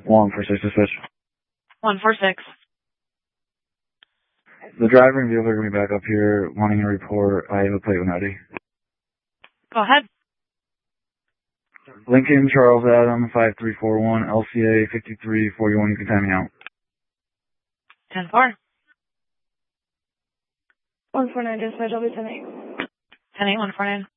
146 to switch. 146. The driver and vehicle are going to be back up here wanting a report. I have a plate when ready. Go ahead. Lincoln Charles Adam 5341 LCA 5341. You can time me out. 10-4. 149 dispatch, I'll be 10-8. 10-8, 149.